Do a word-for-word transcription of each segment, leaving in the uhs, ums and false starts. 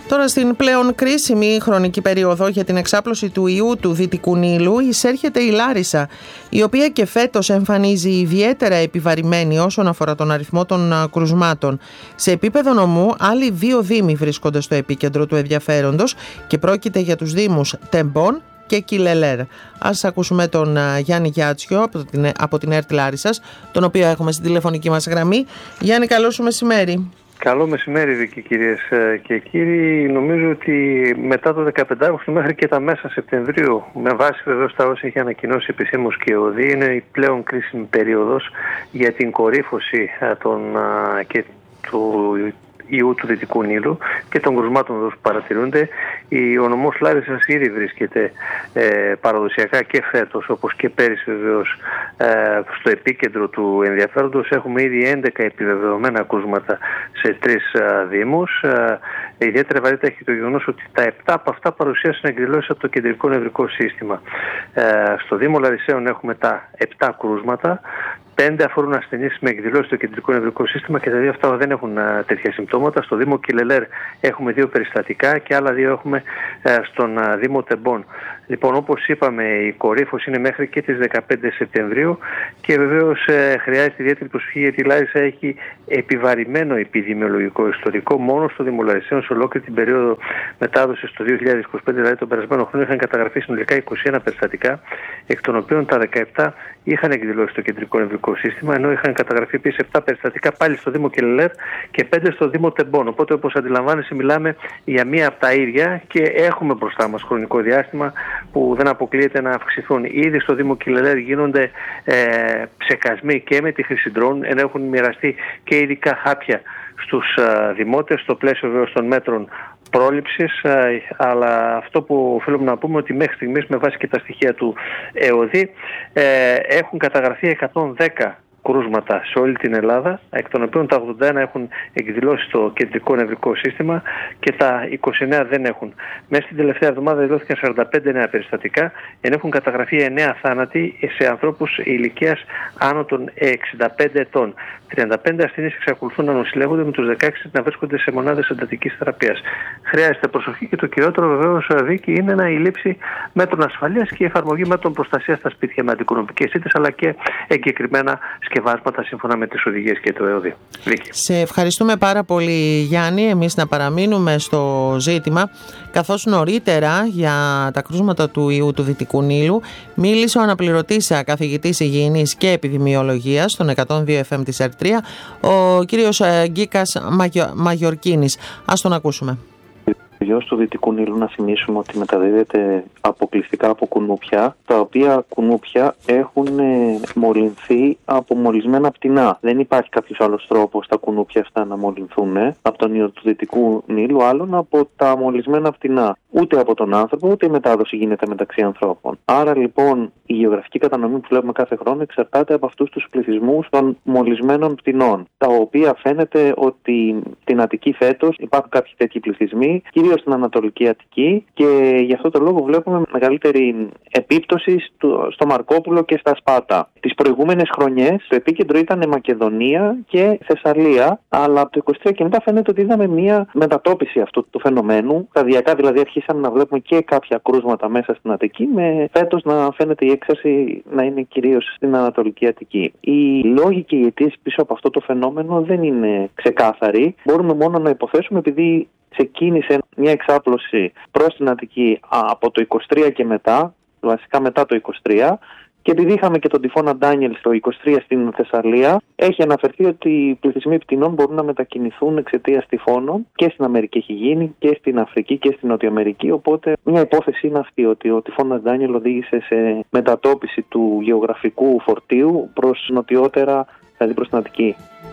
Τώρα στην πλέον κρίσιμη χρονική περίοδο για την εξάπλωση του ιού του Δυτικού Νείλου εισέρχεται η Λάρισα, η οποία και φέτος εμφανίζει ιδιαίτερα επιβαρημένη όσον αφορά τον αριθμό των κρουσμάτων. Σε επίπεδο νομού, άλλοι δύο δήμοι βρίσκονται στο επίκεντρο του ενδιαφέροντος και πρόκειται για τους δήμους Τεμπών και Κιλελέρ. Ας ακούσουμε τον Γιάννη Γιάτσιο από την, από την ΕΡΤ Λάρισσας, τον οποίο έχουμε στην τηλεφωνική μας γραμμή. Γιάννη, καλό σου μεσημέρι. Καλό μεσημέρι, Βίκη, κυρίες και κύριοι. Νομίζω ότι μετά το δεκαπέντε Αυγούστου μέχρι και τα μέσα Σεπτεμβρίου, με βάση βεβαίως τα όσα έχει ανακοινώσει επισήμως και ο ΟΔΗ, είναι η πλέον κρίσιμη περίοδος για την κορύφωση των, και του ιού του Δυτικού Νείλου και των κρουσμάτων που παρατηρούνται. Ο νομός Λάρισσας ήδη βρίσκεται ε, παραδοσιακά και φέτος, όπως και πέρυσι βεβαίως, ε, στο επίκεντρο του ενδιαφέροντος. Έχουμε ήδη έντεκα επιβεβαιωμένα κρούσματα σε τρεις ε, δήμους. Ε, ιδιαίτερα βαρύτητα έχει το γεγονός ότι τα επτά από αυτά παρουσίασαν εκδηλώσεις από το κεντρικό νευρικό σύστημα. Ε, στο Δήμο Λαρισαίων έχουμε τα επτά κρούσματα. Πέντε αφορούν ασθενείς με εκδηλώσεις στο κεντρικό νευρικό σύστημα και τα δύο αυτά δεν έχουν α, τέτοια συμπτώματα. Στο Δήμο Κιλελέρ έχουμε δύο περιστατικά και άλλα δύο έχουμε α, στον α, Δήμο Τεμπών. Λοιπόν, όπως είπαμε, η κορύφωση είναι μέχρι και τις δεκαπέντε Σεπτεμβρίου και βεβαίως ε, χρειάζεται ιδιαίτερη προσοχή, γιατί η Λάρισα έχει επιβαρημένο επιδημιολογικό ιστορικό. Μόνο στο Δήμο Λαρισαίων, σε ολόκληρη την περίοδο μετάδοσης το δύο χιλιάδες είκοσι πέντε, δηλαδή τον περασμένο χρόνο, είχαν καταγραφεί συνολικά είκοσι ένα περιστατικά, εκ των οποίων τα δεκαεπτά είχαν εκδηλώσει το κεντρικό νευρικό σύστημα, ενώ είχαν καταγραφεί επίσης επτά περιστατικά πάλι στο Δήμο Κιλελέρ και πέντε στο Δήμο Τεμπών. Οπότε, όπως αντιλαμβάνεσαι, μιλάμε για μία από τα ίδια και έχουμε μπροστά μας χρονικό διάστημα που δεν αποκλείεται να αυξηθούν. Ήδη στο Δήμο Κιλελέρ γίνονται ε, ψεκασμοί και με τη χρήση ντρόουν, ενώ έχουν μοιραστεί και ειδικά χάπια στους ε, δημότες, στο πλαίσιο βέβαια των μέτρων πρόληψης, ε, αλλά αυτό που οφείλουμε να πούμε ότι μέχρι στιγμής, με βάση και τα στοιχεία του ΕΟΔΗ, ε, έχουν καταγραφεί εκατόν δέκα κρούσματα σε όλη την Ελλάδα, εκ των οποίων τα ογδόντα ένα έχουν εκδηλώσει στο κεντρικό νευρικό σύστημα και τα είκοσι εννέα δεν έχουν. Μέσα στην τελευταία εβδομάδα δηλώθηκαν σαράντα πέντε νέα περιστατικά, ενώ έχουν καταγραφεί εννέα θάνατοι σε ανθρώπους ηλικίας άνω των εξήντα πέντε ετών. τριάντα πέντε ασθενείς εξακολουθούν να νοσηλεύονται, με τους δεκαέξι να βρίσκονται σε μονάδες εντατικής θεραπείας. Χρειάζεται προσοχή και το κυριότερο βεβαίως, Βίκη, είναι να η λήψη μέτρων ασφαλείας και η εφαρμογή μέτρων προστασίας στα σπίτια με αντικοινωνικές ήττες, αλλά και εγκεκριμένα σκευάσματα σύμφωνα με τις οδηγίες και το ΕΟΔΗ. Βίκη. Σε ευχαριστούμε πάρα πολύ, Γιάννη. Εμείς να παραμείνουμε στο ζήτημα, καθώς νωρίτερα για τα κρούσματα του ιού του Δυτικού Νείλου μίλησε ο αναπληρωτής καθηγητής υγιεινής και επιδημιολογίας στον εκατόν δύο εφ εμ της ΕΡΤ τρία, ο κύριος Γκίκας Μαγιο, Μαγιορκίνης. Ας τον ακούσουμε. Ο ιός του Δυτικού Νείλου, να θυμίσουμε ότι μεταδίδεται αποκλειστικά από κουνούπια, τα οποία κουνούπια έχουν μολυνθεί από μολυσμένα πτηνά. Δεν υπάρχει κάποιος άλλος τρόπος τα κουνούπια αυτά να μολυνθούν από τον ιό του Δυτικού Νείλου, άλλον από τα μολυσμένα πτηνά. Ούτε από τον άνθρωπο, ούτε η μετάδοση γίνεται μεταξύ ανθρώπων. Άρα λοιπόν η γεωγραφική κατανομή που βλέπουμε κάθε χρόνο εξαρτάται από αυτούς τους πληθυσμούς των μολυσμένων πτηνών, τα οποία φαίνεται ότι στην Αττική φέτος υπάρχουν κάποιοι τέτοιοι πληθυσμοί, κυρίως στην Ανατολική Αττική, και γι' αυτό το λόγο βλέπουμε μεγαλύτερη επίπτωση στο Μαρκόπουλο και στα Σπάτα. Τις προηγούμενες χρονιές το επίκεντρο ήταν Μακεδονία και Θεσσαλία, αλλά από το είκοσι τρία και μετά φαίνεται ότι είδαμε μια μετατόπιση αυτού του φαινομένου. Σταδιακά δηλαδή αρχίσαμε να βλέπουμε και κάποια κρούσματα μέσα στην Αττική, με φέτος να φαίνεται η έξαρση να είναι κυρίως στην Ανατολική Αττική. Οι λόγοι και οι αιτίες πίσω από αυτό το φαινόμενο δεν είναι ξεκάθαροι. Μπορούμε μόνο να υποθέσουμε, επειδή ξεκίνησε μια εξάπλωση προς την Αττική από το είκοσι τρία και μετά, βασικά μετά το είκοσι τρία, και επειδή είχαμε και τον τυφώνα Ντάνιελ στο είκοσι τρία στην Θεσσαλία, έχει αναφερθεί ότι οι πληθυσμοί πτηνών μπορούν να μετακινηθούν εξαιτίας τυφώνων, και στην Αμερική έχει γίνει και στην Αφρική και στην Νότια Αμερική. Οπότε μια υπόθεση είναι αυτή, ότι ο τυφώνας Ντάνιελ οδήγησε σε μετατόπιση του γεωγραφικού φορτίου προς νοτιότερα, δηλαδή προς την Αττική.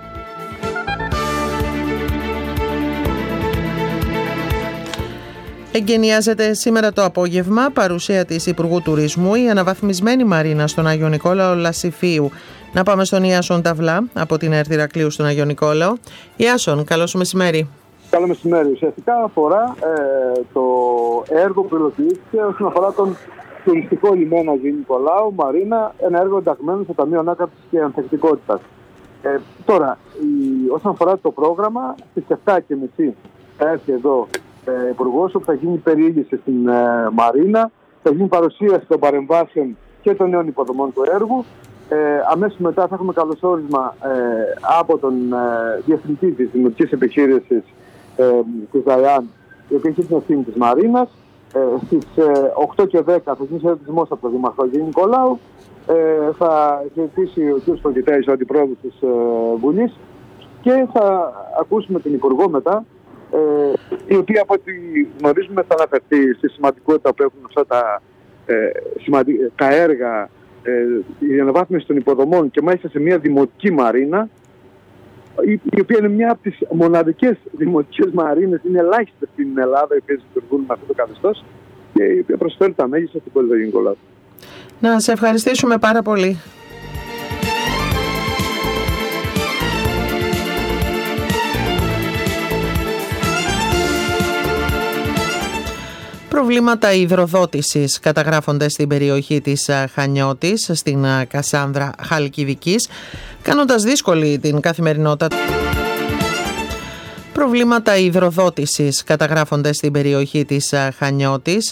Εγκαινιάζεται σήμερα το απόγευμα, παρουσία της Υπουργού Τουρισμού, η αναβαθμισμένη μαρίνα στον Άγιο Νικόλαο Λασιφίου. Να πάμε στον Ιάσον Ταβλά από την ΕΡΤ Ηρακλείου στον Άγιο Νικόλαο. Ιάσον, καλό σου μεσημέρι. Καλό μεσημέρι. Ουσιαστικά αφορά ε, το έργο που υλοποιήθηκε όσον αφορά τον τουριστικό λιμένα Αγίου Νικολάου, Μαρίνα, ένα έργο ενταγμένο στο Ταμείο Ανάκαμψης και Ανθεκτικότητας. Ε, τώρα, η, όσον αφορά το πρόγραμμα, στις επτά και μισή θα έρθει εδώ ε, υπουργός, όπου θα γίνει περιήγηση στην ε, Μαρίνα, θα γίνει παρουσίαση των παρεμβάσεων και των νέων υποδομών του έργου. Ε, αμέσως μετά θα έχουμε καλωσόρισμα ε, από τον ε, διευθυντή της δημοτικής επιχείρησης ε, της ΔΑΙΑΝ, η οποία έχει την ευθύνη της Μαρίνας. Ε, στις ε, οκτώ και δέκα θα γίνει χαιρετισμός από τον Δήμαρχο Αγίου Νικολάου. Ε, θα συζητήσει ο κ. Πογητέης, ο αντιπρόεδρος της ε, Βουλής, και θα ακούσουμε την Υπουργό μετά, ε, η οποία από ό,τι γνωρίζουμε θα αναφερθεί στη σημαντικότητα που έχουν αυτά τα, ε, σημαντικ... τα έργα, ε, η αναβάθμιση των υποδομών, και μάλιστα σε μια δημοτική μαρίνα, η, η οποία είναι μια από τις μοναδικές δημοτικές μαρίνες, είναι ελάχιστες στην Ελλάδα οι οποίες λειτουργούν με αυτό το καθεστώς, και η οποία προσφέρει τα μέγιστα στην πόλη του Αγίου Νικολάου. Να σε ευχαριστήσουμε πάρα πολύ. Προβλήματα υδροδότησης καταγράφονται στην περιοχή της Χανιώτης, στην Κασάνδρα Χαλκιδικής, κάνοντας δύσκολη την καθημερινότητα. Προβλήματα υδροδότησης καταγράφονται στην περιοχή της Χανιώτης,